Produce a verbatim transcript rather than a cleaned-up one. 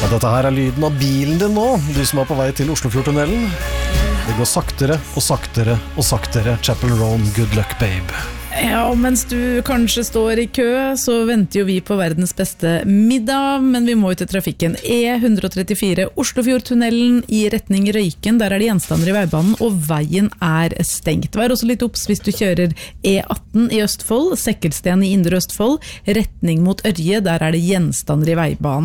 Ja, dette her er lyden av bilen din nå, du som er på vei til Oslofjordtunnelen. Det går saktere og saktere og saktere. Chapel Roan, good luck, babe. Ja, og mens du kanskje står i kø, så venter jo vi på verdens beste middag, men vi må ut til trafikken. E one thirty-four Oslofjordtunnelen i retning Røyken, der er det gjenstander i veibanen, og veien er stengt. Vær også litt obs hvis du kjører E eighteen i Østfold, Sekkelsten i Indre Østfold, retning mot Ørje, der er det gjenstander i veibanen.